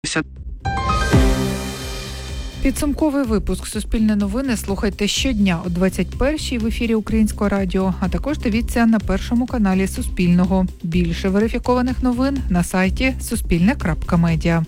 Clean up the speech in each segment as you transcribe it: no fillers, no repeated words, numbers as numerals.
Підсумковий випуск «Суспільне новини» слухайте щодня о 21-й в ефірі Українського радіо, а також дивіться на Першому каналі Суспільного. Більше верифікованих новин на сайті suspilne.media.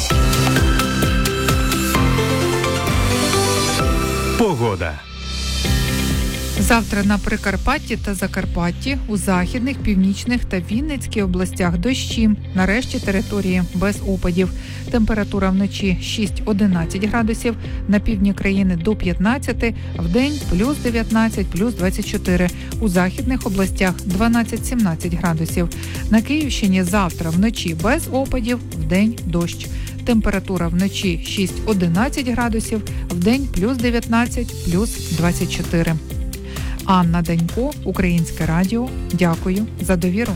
Погода. Завтра на Прикарпатті та Закарпатті, у Західних, Північних та Вінницькій областях дощі. На решті території без опадів. Температура вночі 6-11 градусів, на півдні країни до 15, вдень плюс 19, плюс 24. У Західних областях 12-17 градусів. На Київщині завтра вночі без опадів, вдень дощ. Температура вночі 6-11 градусів, вдень плюс 19, плюс 24. Анна Данько, Українське радіо. Дякую за довіру.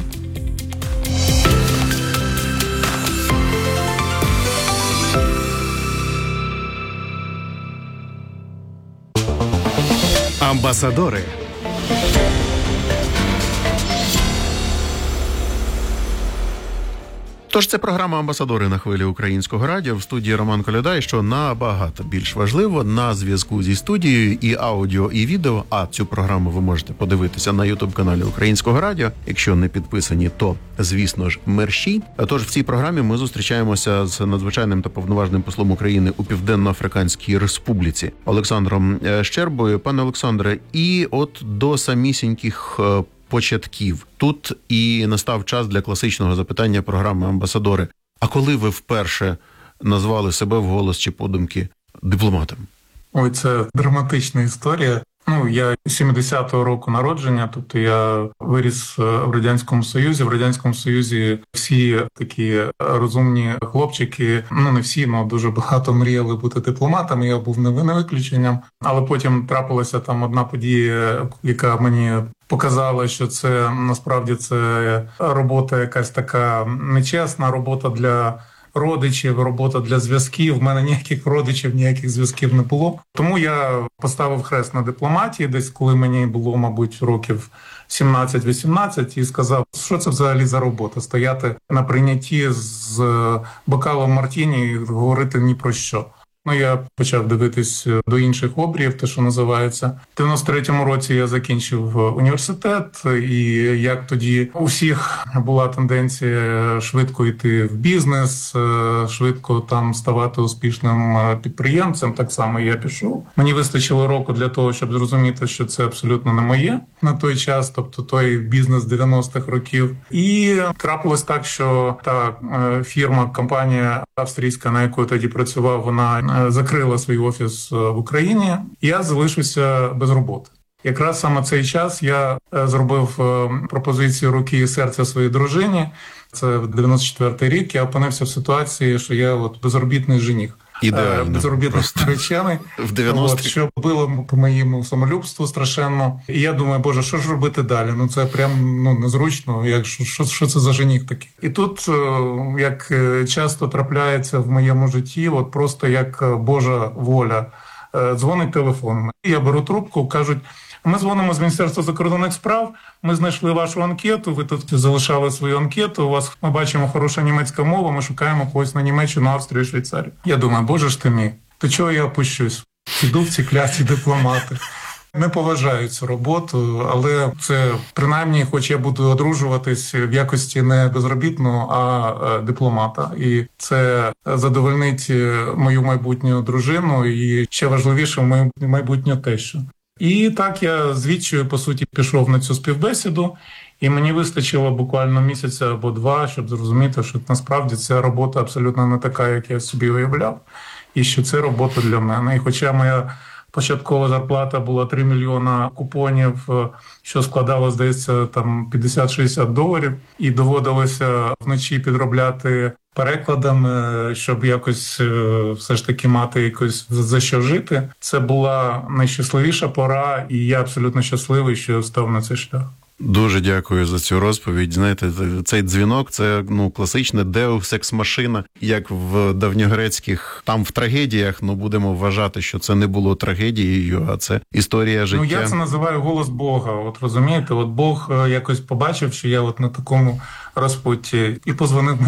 Амбасадори. Тож це програма «Амбасадори» на хвилі Українського радіо. В студії Роман Коляда. І що набагато більш важливо, на зв'язку зі студією і аудіо, і відео. А цю програму ви можете подивитися на YouTube-каналі Українського радіо. Якщо не підписані, то, звісно ж, мерщій. Тож в цій програмі ми зустрічаємося з надзвичайним та повноважним послом України у Південно-Африканській Республіці Олександром Щербою. Пане Олександре, і от до самісіньких початків. Тут і настав час для класичного запитання програми «Амбасадори». А коли ви вперше назвали себе вголос чи подумки дипломатом? Ой, це драматична історія. Я 70-го року народження, тобто я виріс в Радянському Союзі. В Радянському Союзі всі такі розумні хлопчики, не всі, але дуже багато мріяли бути дипломатами, я був не виключенням. Але потім трапилася там одна подія, яка мені показала, що це насправді це робота якась така нечесна, робота для родичів, робота для зв'язків. В мене ніяких родичів, ніяких зв'язків не було. Тому я поставив хрест на дипломатії, десь коли мені було, мабуть, років 17-18, і сказав, що це взагалі за робота? Стояти на прийнятті з бокалом мартіні і говорити ні про що. Я почав дивитись до інших обріїв, те, що називається. В 93-му році я закінчив університет, і як тоді у всіх була тенденція швидко йти в бізнес, швидко там ставати успішним підприємцем, так само я пішов. Мені вистачило року для того, щоб зрозуміти, що це абсолютно не моє на той час, тобто той бізнес 90-х років. І трапилось так, що та фірма, компанія австрійська, на яку я тоді працював, вона закрила свій офіс в Україні, я залишився без роботи. Якраз саме цей час я зробив пропозицію руки і серця своїй дружині. Це 94-й рік, я опинився в ситуації, що я безробітний жених. Ідеально. Безробітний наречений. В 90-х. Що було по моєму самолюбству страшенно. І я думаю, боже, що ж робити далі? Це прям незручно. Що це за жених такий? І тут, як часто трапляється в моєму житті, просто як Божа воля, дзвонить телефон. Я беру трубку, кажуть, ми дзвонимо з Міністерства закордонних справ, ми знайшли вашу анкету, ви тут залишали свою анкету, у вас, ми бачимо, хороша німецька мова, ми шукаємо когось на Німеччину, Австрію, Швейцарію. Я думаю, боже ж ти мій, то чого я опущусь? Іду в ці кляті дипломати. Не поважаю цю роботу, але це принаймні, хоч я буду одружуватись в якості не безробітного, а дипломата. І це задовольнить мою майбутню дружину і, ще важливіше, мою майбутню тещу. І так я звідчою, по суті, пішов на цю співбесіду, і мені вистачило буквально місяця або два, щоб зрозуміти, що насправді ця робота абсолютно не така, як я собі уявляв, і що це робота для мене. І хоча моя початкова зарплата була 3 мільйона купонів, що складало, здається, там $50-60, і доводилося вночі підробляти перекладами, щоб якось все ж таки мати якось за що жити. Це була найщасливіша пора, і я абсолютно щасливий, що став на цей шлях. Дуже дякую за цю розповідь. Знаєте, цей дзвінок – це класичне Deus Ex Machina, як в давньогрецьких, там в трагедіях, будемо вважати, що це не було трагедією, а це історія життя. Я це називаю голос Бога, розумієте? Бог якось побачив, що я на такому розпутті і позвонив мені.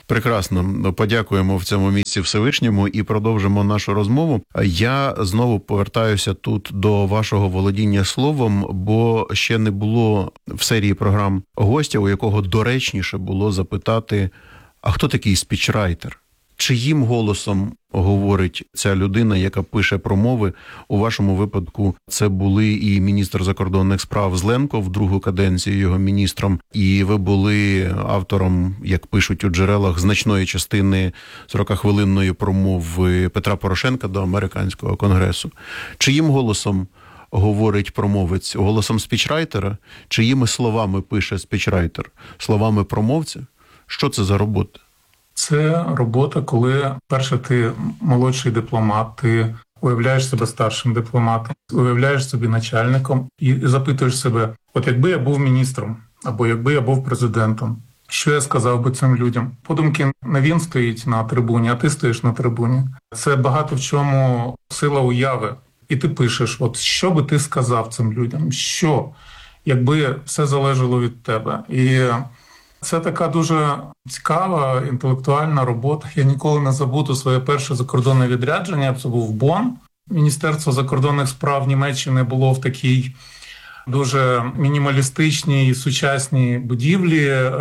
Прекрасно. Подякуємо в цьому місці Всевишньому і продовжимо нашу розмову. Я знову повертаюся тут до вашого володіння словом, бо ще не було в серії програм гостя, у якого доречніше було запитати, а хто такий спічрайтер? Чиїм голосом говорить ця людина, яка пише промови? У вашому випадку це були і міністр закордонних справ Зленко в другу каденцію його міністром, і ви були автором, як пишуть у джерелах, значної частини 40-хвилинної промови Петра Порошенка до американського конгресу. Чиїм голосом говорить промовець? Голосом спічрайтера? Чиїми словами пише спічрайтер? Словами промовця? Що це за робота? Це робота, коли, перше, ти молодший дипломат, ти уявляєш себе старшим дипломатом, уявляєш себе начальником і запитуєш себе, от якби я був міністром, або якби я був президентом, що я сказав би цим людям? Подумки, не він стоїть на трибуні, а ти стоїш на трибуні. Це багато в чому сила уяви. І ти пишеш, от що би ти сказав цим людям? Що? Якби все залежало від тебе. І це така дуже цікава інтелектуальна робота. Я ніколи не забуду своє перше закордонне відрядження. Це був Бонн. Міністерство закордонних справ Німеччини було в такій дуже мінімалістичній сучасній будівлі,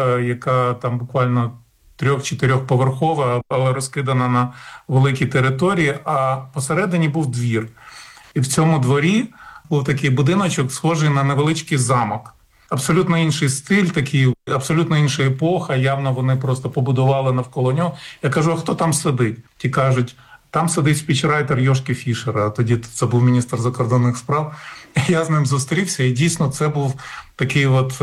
яка там буквально 3-4-поверхова, але розкидана на великій території, а посередині був двір. І в цьому дворі був такий будиночок, схожий на невеличкий замок. Абсолютно інший стиль, такий, абсолютно інша епоха, явно вони просто побудували навколо нього. Я кажу, а хто там сидить? Ті кажуть, там сидить спічрайтер Йошки Фішера, а тоді це був міністр закордонних справ. Я з ним зустрівся, і дійсно це був такий от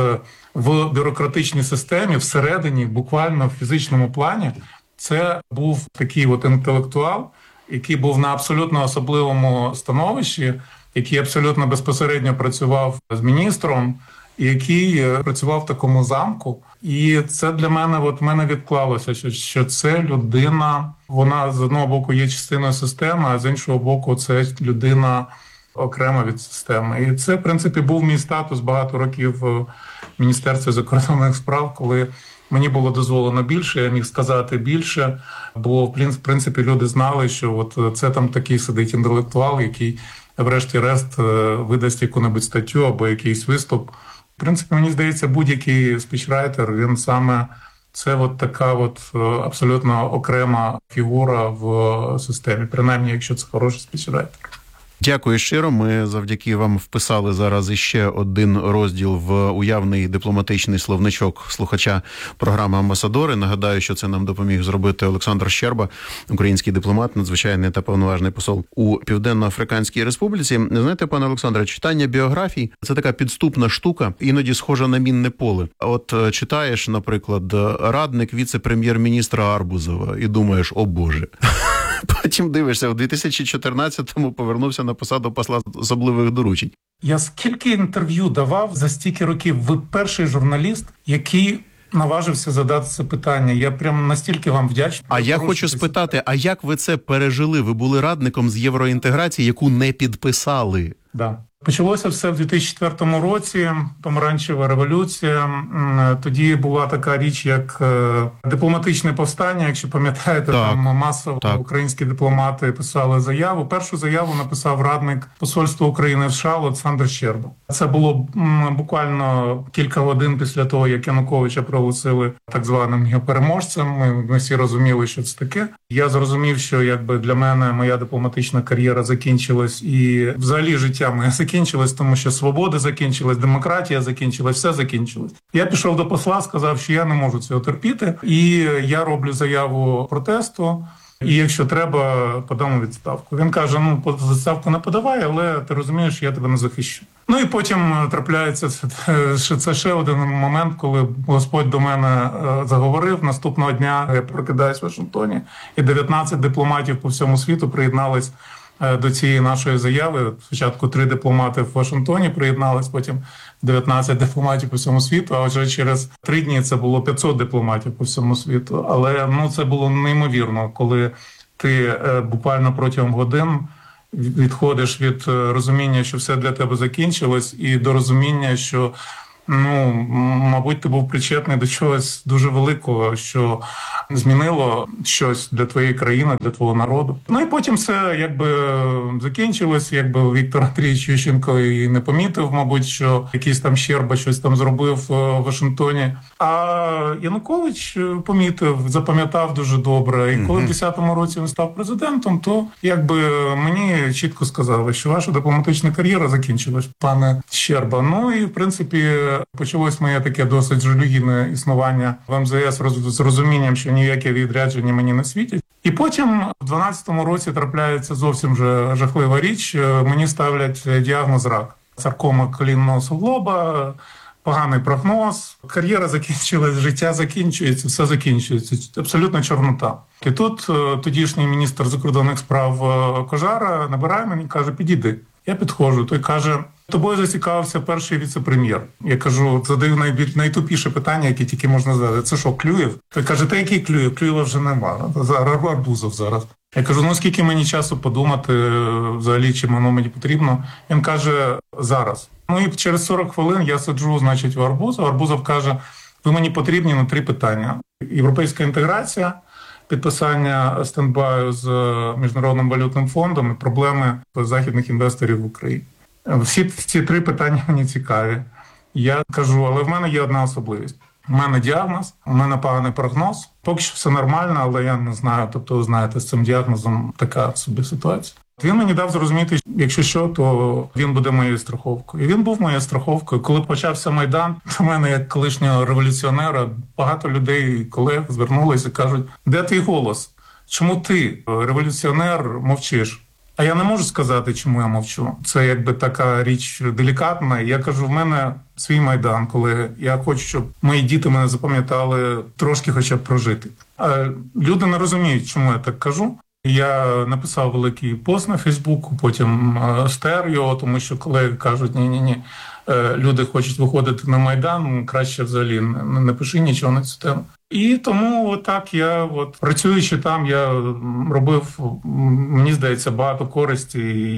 в бюрократичній системі, всередині, буквально в фізичному плані, це був такий от інтелектуал, який був на абсолютно особливому становищі, який абсолютно безпосередньо працював з міністром, який працював в такому замку. І це для мене, от в мене відклалося, що це людина, вона з одного боку є частиною системи, а з іншого боку це людина окрема від системи. І це, в принципі, був мій статус багато років в Міністерстві закордонних справ, коли мені було дозволено більше, я міг сказати більше, бо, в принципі, люди знали, що от це там такий сидить інтелектуал, який врешті-решт видасть яку-небудь статтю або якийсь виступ. В принципі, мені здається, будь-який спічрайтер, він саме це от така от абсолютно окрема фігура в системі, принаймні, якщо це хороший спічрайтер. Дякую щиро. Ми завдяки вам вписали зараз іще один розділ в уявний дипломатичний словничок слухача програми «Амбасадори». Нагадаю, що це нам допоміг зробити Олександр Щерба, український дипломат, надзвичайний та повноважний посол у Південно-Африканській Республіці. Знаєте, пане Олександре, читання біографій – це така підступна штука, іноді схожа на мінне поле. От читаєш, наприклад, радник віце-прем'єр-міністра Арбузова і думаєш, о Боже. Потім дивишся, в 2014-му повернувся на посаду посла особливих доручень. Я скільки інтерв'ю давав за стільки років? Ви перший журналіст, який наважився задати це питання. Я прям настільки вам вдячний. А я хочу спитати, а як ви це пережили? Ви були радником з євроінтеграції, яку не підписали. Да. Почалося все в 2004 році, помаранчева революція. Тоді була така річ, як дипломатичне повстання, якщо пам'ятаєте, там масово українські дипломати писали заяву. Першу заяву написав радник посольства України в США Олександр Щерба. Це було буквально кілька годин після того, як Януковича проголосили так званим його переможцем. Ми всі розуміли, що це таке. Я зрозумів, що якби для мене моя дипломатична кар'єра закінчилась і взагалі життя моє закінчилось, тому що свобода закінчилась, демократія закінчилась, все закінчилось. Я пішов до посла, сказав, що я не можу цього терпіти, і я роблю заяву протесту, і якщо треба, подам у відставку. Він каже, відставку не подавай, але ти розумієш, що я тебе не захищу. Ну і потім трапляється, це ще один момент, коли Господь до мене заговорив. Наступного дня я прокидаюсь в Вашингтоні, і 19 дипломатів по всьому світу приєднались до цієї нашої заяви. Спочатку 3 дипломати в Вашингтоні приєднались, потім 19 дипломатів по всьому світу, а вже через 3 дні це було 500 дипломатів по всьому світу. Але це було неймовірно, коли ти буквально протягом годин відходиш від розуміння, що все для тебе закінчилось, і до розуміння, що мабуть, ти був причетний до чогось дуже великого, що змінило щось для твоєї країни, для твого народу. Ну і потім все закінчилось, Віктор Андрійович Ющенко і не помітив, мабуть, що якийсь там Щерба щось там зробив в Вашингтоні. А Янукович помітив, запам'ятав дуже добре. І коли в 10-му році він став президентом, то мені чітко сказали, що ваша дипломатична кар'єра закінчилась, пане Щерба. Ну і в принципі почалось моє таке досить жалюгідне існування в МЗС з розумінням, що ніякі відрядження мені не світять. І потім в 12-му році трапляється зовсім же жахлива річ. Мені ставлять діагноз рак. Саркома колінного суглоба, поганий прогноз. Кар'єра закінчилась, життя закінчується, все закінчується. Абсолютно чорнота. І тут тодішній міністр закордонних справ Кожара набирає мені і каже, підійди. Я підходжу, той каже, тобою зацікавився перший віце-прем'єр. Я кажу, задаю найтупіше питання, яке тільки можна задати. Це що, Клюєв? Той каже, та який Клюєв? Клюєва вже нема. Арбузов зараз. Я кажу, ну скільки мені часу подумати взагалі, чим воно мені потрібно? Він каже, зараз. Ну і через 40 хвилин я сиджу, в Арбузов. Арбузов каже, ви мені потрібні на 3 питання. Європейська інтеграція, підписання стендбаю з Міжнародним валютним фондом і проблеми західних інвесторів в Україні. Всі ці 3 питання мені цікаві. Я кажу, але в мене є одна особливість. У мене діагноз, у мене поганий прогноз. Поки що все нормально, але я не знаю, тобто ви знаєте, з цим діагнозом така собі ситуація. Він мені дав зрозуміти, якщо що, то він буде моєю страховкою. І він був моєю страховкою. Коли почався Майдан, до мене, як колишнього революціонера, багато людей, колег звернулися і кажуть, де твій голос? Чому ти, революціонер, мовчиш? А я не можу сказати, чому я мовчу. Це така річ делікатна. Я кажу, в мене свій Майдан, коли я хочу, щоб мої діти мене запам'ятали, трошки хоча б прожити. А люди не розуміють, чому я так кажу. Я написав великий пост на Фейсбуку, потім стер його, тому що колеги кажуть, ні, люди хочуть виходити на Майдан, краще взагалі не пиши нічого на цю тему. І тому отак я, працюючи там, я робив, мені здається, багато користі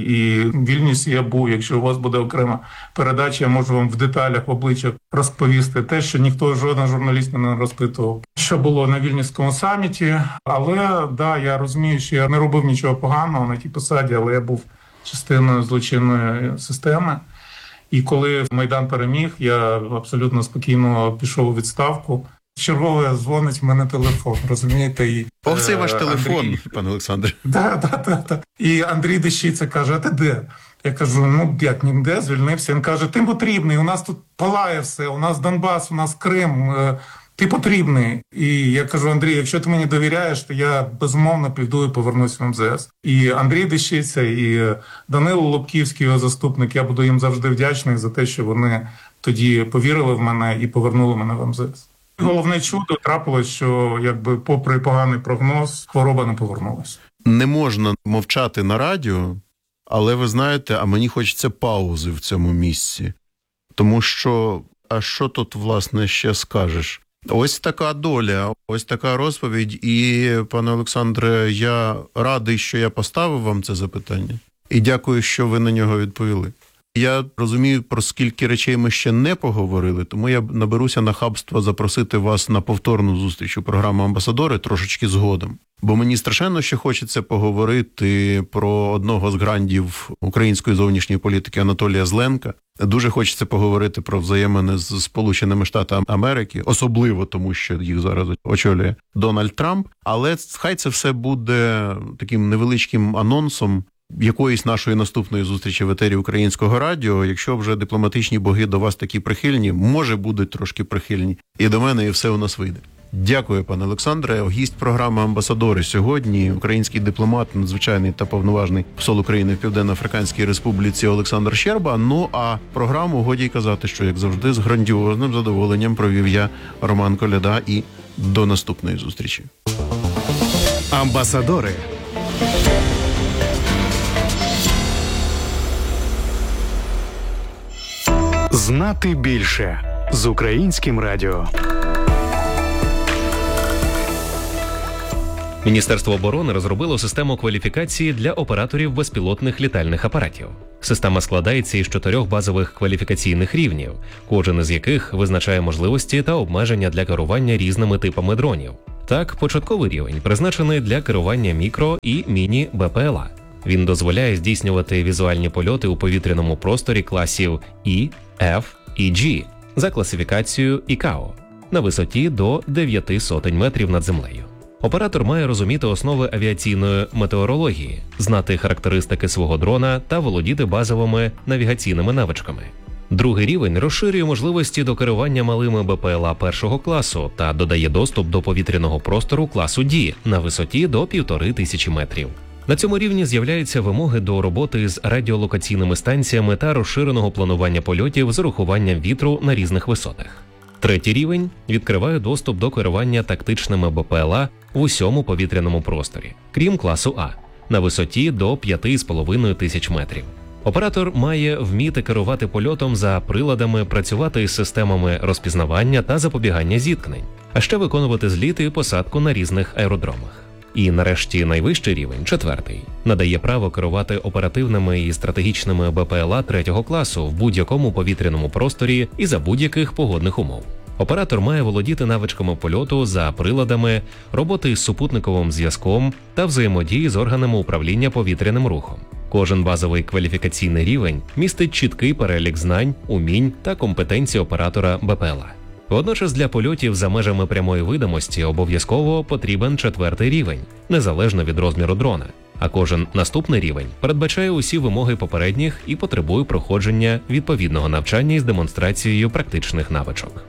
і вільність я був. Якщо у вас буде окрема передача, я можу вам в деталях, в обличчях розповісти те, що жоден журналіст не розпитував, що було на Вільнюському саміті. Але, я розумію, що я не робив нічого поганого на тій посаді, але я був частиною злочинної системи. І коли Майдан переміг, я абсолютно спокійно пішов у відставку. Чергове дзвонить в мене телефон, розумієте? І, це ваш телефон, пане Олександре. Так. І Андрій Дещиця каже, а ти де? Я кажу, як ніде, звільнився. Він каже, ти потрібний, у нас тут палає все, у нас Донбас, у нас Крим, ти потрібний. І я кажу, Андрій, якщо ти мені довіряєш, то я безумовно піду і повернусь в МЗС. І Андрій Дещиця, і Данило Лобківський, його заступник, я буду їм завжди вдячний за те, що вони тоді повірили в мене і повернули мене в МЗС. Головне чудо трапилось, що попри поганий прогноз, хвороба не повернулася. Не можна мовчати на радіо, але ви знаєте, а мені хочеться паузи в цьому місці. Тому що, а що тут, власне, ще скажеш? Ось така доля, ось така розповідь. І, пане Олександре, я радий, що я поставив вам це запитання. І дякую, що ви на нього відповіли. Я розумію, про скільки речей ми ще не поговорили, тому я наберуся нахабства запросити вас на повторну зустріч у програму «Амбасадори» трошечки згодом. Бо мені страшенно ще хочеться поговорити про одного з грандів української зовнішньої політики Анатолія Зленка. Дуже хочеться поговорити про взаємини з Сполученими Штатами Америки, особливо тому, що їх зараз очолює Дональд Трамп. Але хай це все буде таким невеличким анонсом якоїсь нашої наступної зустрічі в етері Українського радіо. Якщо вже дипломатичні боги до вас такі прихильні, може будуть трошки прихильні і до мене, і все у нас вийде. Дякую, пане Олександре. Гість програми «Амбасадори» сьогодні український дипломат, надзвичайний та повноважний посол України в Південно-Африканській Республіці Олександр Щерба. Ну а програму годі й казати, що як завжди з грандіозним задоволенням провів я, Роман Коляда, і до наступної зустрічі. «Амбасадори». Знати більше з Українським радіо. Міністерство оборони розробило систему кваліфікації для операторів безпілотних літальних апаратів. Система складається із 4 базових кваліфікаційних рівнів, кожен із яких визначає можливості та обмеження для керування різними типами дронів. Так, початковий рівень призначений для керування мікро- і міні-БПЛА. Він дозволяє здійснювати візуальні польоти у повітряному просторі класів І, F і G за класифікацією ICAO на висоті до 900 метрів над землею. Оператор має розуміти основи авіаційної метеорології, знати характеристики свого дрона та володіти базовими навігаційними навичками. Другий рівень розширює можливості до керування малими БПЛА першого класу та додає доступ до повітряного простору класу D на висоті до 1500 метрів. На цьому рівні з'являються вимоги до роботи з радіолокаційними станціями та розширеного планування польотів з урахуванням вітру на різних висотах. Третій рівень відкриває доступ до керування тактичними БПЛА в усьому повітряному просторі, крім класу А, на висоті до 5500 метрів. Оператор має вміти керувати польотом за приладами, працювати із системами розпізнавання та запобігання зіткнень, а ще виконувати зліти і посадку на різних аеродромах. І нарешті найвищий рівень, четвертий, надає право керувати оперативними і стратегічними БПЛА третього класу в будь-якому повітряному просторі і за будь-яких погодних умов. Оператор має володіти навичками польоту за приладами, роботи із супутниковим зв'язком та взаємодії з органами управління повітряним рухом. Кожен базовий кваліфікаційний рівень містить чіткий перелік знань, умінь та компетенцій оператора БПЛА. Водночас для польотів за межами прямої видимості обов'язково потрібен четвертий рівень, незалежно від розміру дрона. А кожен наступний рівень передбачає усі вимоги попередніх і потребує проходження відповідного навчання із демонстрацією практичних навичок.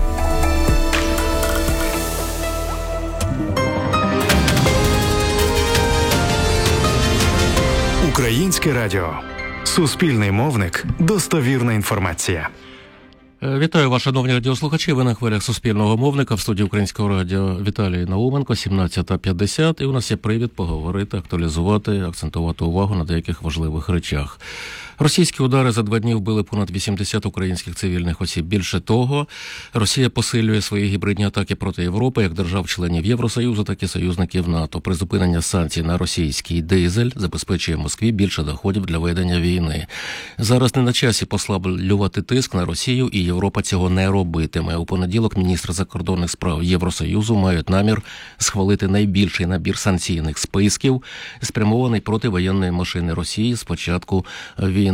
Українське радіо. Суспільний мовник. Достовірна інформація. Вітаю вас, шановні радіослухачі. Ви на хвилях суспільного мовника в студії Українського радіо Віталій Науменко, 17:50. І у нас є привід поговорити, актуалізувати, акцентувати увагу на деяких важливих речах. Російські удари за 2 дні вбили понад 80 українських цивільних осіб. Більше того, Росія посилює свої гібридні атаки проти Європи, як держав-членів Євросоюзу, так і союзників НАТО. Призупинення санкцій на російський дизель забезпечує Москві більше доходів для ведення війни. Зараз не на часі послаблювати тиск на Росію, і Європа цього не робитиме. У понеділок міністри закордонних справ Євросоюзу мають намір схвалити найбільший набір санкційних списків, спрямований проти воєнної машини Росії з початку війни.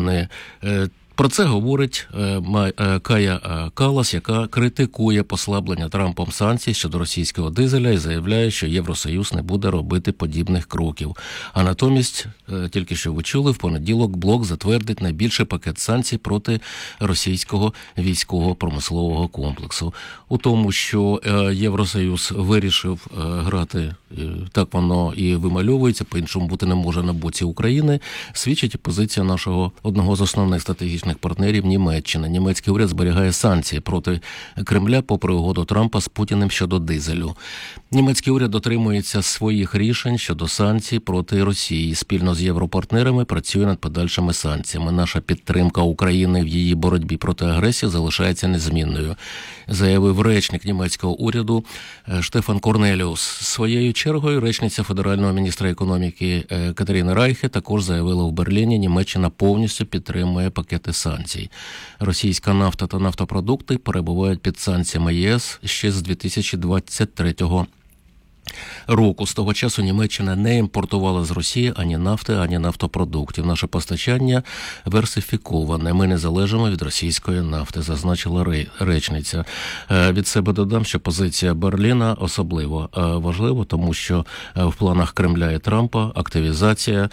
Про це говорить Кая Каллас, яка критикує послаблення Трампом санкцій щодо російського дизеля і заявляє, що Євросоюз не буде робити подібних кроків. А натомість, тільки що ви чули, в понеділок блок затвердить найбільший пакет санкцій проти російського військово-промислового комплексу. У тому, що Євросоюз вирішив грати, так воно і вимальовується, по-іншому бути не може, на боці України, свідчить і позиція нашого одного з основних стратегічних партнерів Німеччини. Німецький уряд зберігає санкції проти Кремля попри угоду Трампа з Путіним щодо дизелю. Німецький уряд дотримується своїх рішень щодо санкцій проти Росії. Спільно з європартнерами працює над подальшими санкціями. Наша підтримка України в її боротьбі проти агресії залишається незмінною, заявив речник німецького уряду Штефан Корнеліус. Своєю чергою речниця федерального міністра економіки Катерина Райхе також заявила в Берліні, Німеччина повністю підтримує пакети санкцій. Російська нафта та нафтопродукти перебувають під санкціями ЄС ще з 2023 року. З того часу Німеччина не імпортувала з Росії ані нафти, ані нафтопродуктів. Наше постачання версифіковане. Ми не залежимо від російської нафти, зазначила речниця. Від себе додам, що позиція Берліна особливо важлива, тому що в планах Кремля і Трампа активізація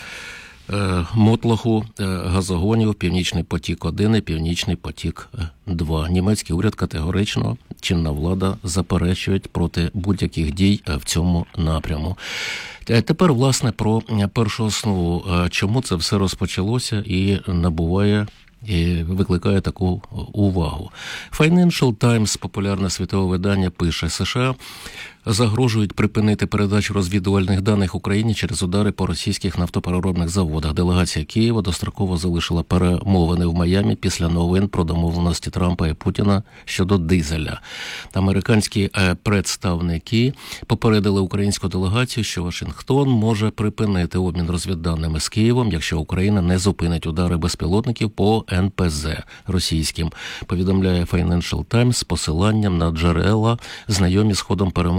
мотлоху газогонів «Північний потік-1» і «Північний потік-2». Німецький уряд категорично, чинна влада заперечують проти будь-яких дій в цьому напряму. Тепер, власне, про першу основу. Чому це все розпочалося і набуває і викликає таку увагу. Financial Times, популярне світове видання, пише: США загрожують припинити передачу розвідувальних даних Україні через удари по російських нафтопереробних заводах. Делегація Києва достроково залишила перемовини в Майамі після новин про домовленості Трампа і Путіна щодо дизеля. Американські представники попередили українську делегацію, що Вашингтон може припинити обмін розвідданими з Києвом, якщо Україна не зупинить удари безпілотників по НПЗ російським. Повідомляє Financial Times з посиланням на джерела, знайомі з ходом перемовин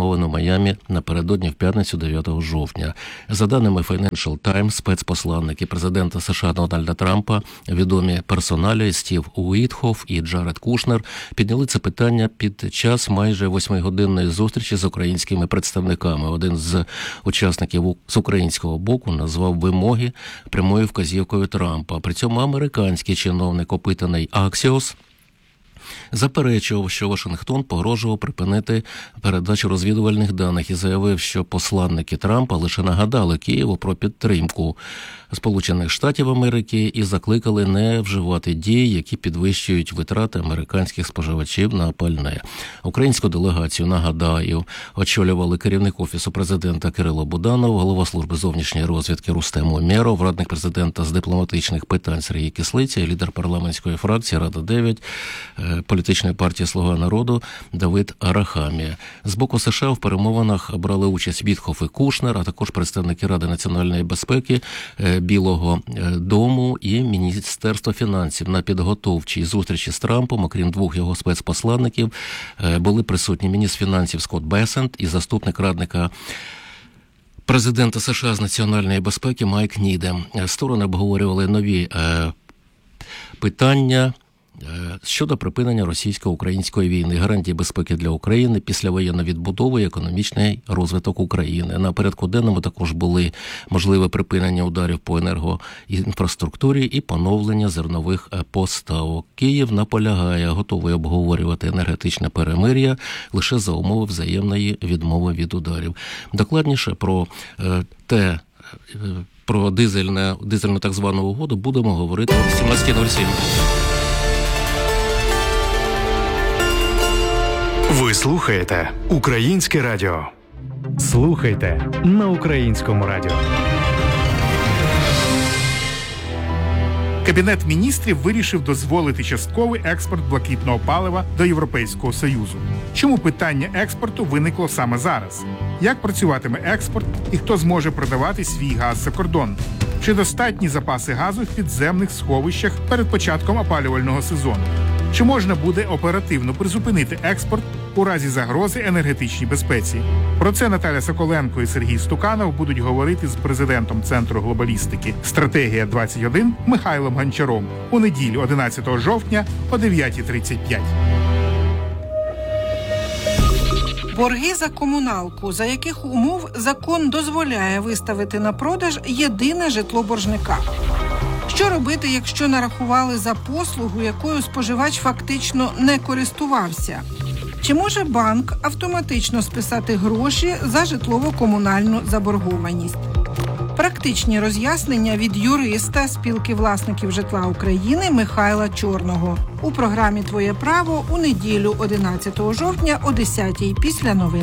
зареєстрований у Майамі напередодні в п'ятницю 9 жовтня. За даними Financial Times, спецпосланники президента США Дональда Трампа, відомі персоналі Стів Уітхоф і Джаред Кушнер, підняли це питання під час майже 8-годинної зустрічі з українськими представниками. Один з учасників з українського боку назвав вимоги прямою вказівкою Трампа. При цьому американський чиновник, опитаний Axios, заперечував, що Вашингтон погрожував припинити передачу розвідувальних даних і заявив, що посланники Трампа лише нагадали Києву про підтримку Сполучених Штатів Америки і закликали не вживати дій, які підвищують витрати американських споживачів на пальне. Українську делегацію, нагадаю, очолювали керівник Офісу президента Кирило Буданов, голова служби зовнішньої розвідки Рустем Умєров, радник президента з дипломатичних питань Сергій Кислиця і лідер парламентської фракції Рада-9 політичної партії «Слуга народу» Давид Арахамія. З боку США в перемовинах брали участь Вітхоф і Кушнер, а також представники Ради національної безпеки, Білого дому і Міністерства фінансів. На підготовчій зустрічі з Трампом, окрім двох його спецпосланників, були присутні міністр фінансів Скотт Бесент і заступник радника президента США з національної безпеки Майк Нідем. Сторони обговорювали нові питання щодо припинення російсько-української війни, гарантії безпеки для України, післявоєнна відбудова і економічний розвиток України. На порядку денному також були можливе припинення ударів по енергоінфраструктурі і поновлення зернових поставок. Київ наполягає, готовий обговорювати енергетичне перемир'я лише за умови взаємної відмови від ударів. Докладніше про дизельну так звану угоду будемо говорити о 17:07. Ви слухаєте Українське радіо. Слухайте на Українському радіо. Кабінет міністрів вирішив дозволити частковий експорт блакитного палива до Європейського Союзу. Чому питання експорту виникло саме зараз? Як працюватиме експорт і хто зможе продавати свій газ за кордон? Чи достатні запаси газу в підземних сховищах перед початком опалювального сезону? Чи можна буде оперативно призупинити експорт у разі загрози енергетичній безпеці? Про це Наталя Соколенко і Сергій Стуканов будуть говорити з президентом Центру глобалістики «Стратегія-21» Михайлом Гончаром у неділю 11 жовтня о 9:35. Борги за комуналку, за яких умов закон дозволяє виставити на продаж єдине житло боржника. Що робити, якщо нарахували за послугу, якою споживач фактично не користувався? Чи може банк автоматично списати гроші за житлово-комунальну заборгованість? Практичні роз'яснення від юриста Спілки власників житла України Михайла Чорного у програмі «Твоє право» у неділю 11 жовтня о 10:00 після новин.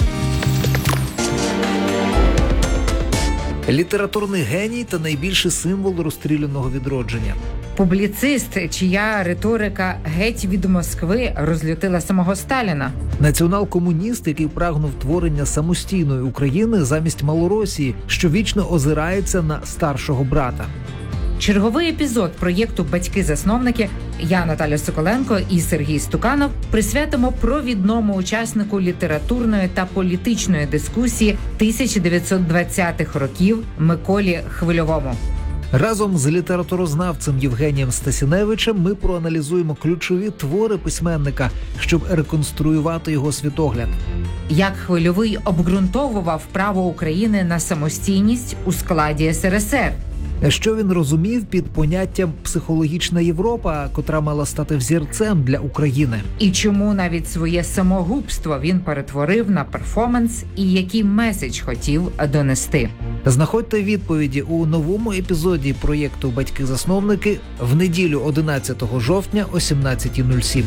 Літературний геній та найбільший символ розстріляного відродження. Публіцист, чия риторика геть від Москви розлютила самого Сталіна. Націонал-комуніст, який прагнув творення самостійної України замість Малоросії, що вічно озирається на старшого брата. Черговий епізод проєкту «Батьки-засновники» я, Наталя Соколенко і Сергій Стуканов присвятимо провідному учаснику літературної та політичної дискусії 1920-х років Миколі Хвильовому. Разом з літературознавцем Євгенієм Стасіневичем ми проаналізуємо ключові твори письменника, щоб реконструювати його світогляд. Як Хвильовий обґрунтовував право України на самостійність у складі СРСР. Що він розумів під поняттям «психологічна Європа», котра мала стати взірцем для України. І чому навіть своє самогубство він перетворив на перформанс і який меседж хотів донести. Знаходьте відповіді у новому епізоді проєкту «Батьки-засновники» в неділю 11 жовтня о 17:07.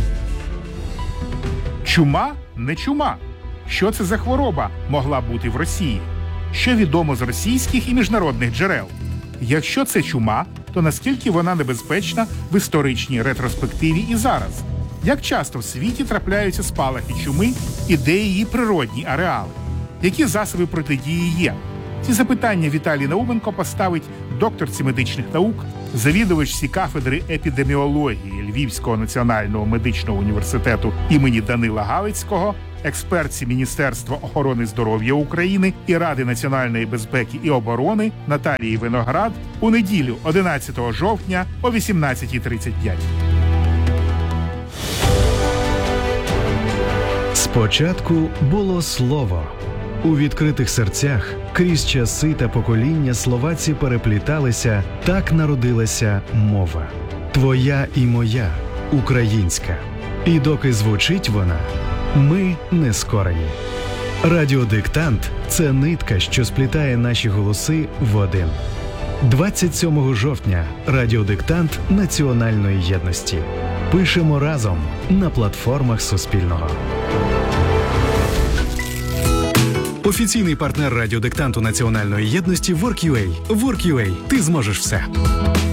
Чума не чума. Що це за хвороба могла бути в Росії? Що відомо з російських і міжнародних джерел? Якщо це чума, то наскільки вона небезпечна в історичній ретроспективі і зараз? Як часто в світі трапляються спалахи чуми і де її природні ареали? Які засоби протидії є? Ці запитання Віталій Науменко поставить докторці медичних наук, завідувачці кафедри епідеміології Львівського національного медичного університету імені Данила Галицького, експертці Міністерства охорони здоров'я України і Ради національної безпеки і оборони Наталії Виноград у неділю 11 жовтня о 18:35. Спочатку було слово. У відкритих серцях крізь часи та покоління слова ці перепліталися, так народилася мова. Твоя і моя, українська. І доки звучить вона, ми не скорені. Радіодиктант – це нитка, що сплітає наші голоси в один. 27 жовтня радіодиктант національної єдності. Пишемо разом на платформах Суспільного. Офіційний партнер радіодиктанту національної єдності WorkUA. WorkUA. Ти зможеш все.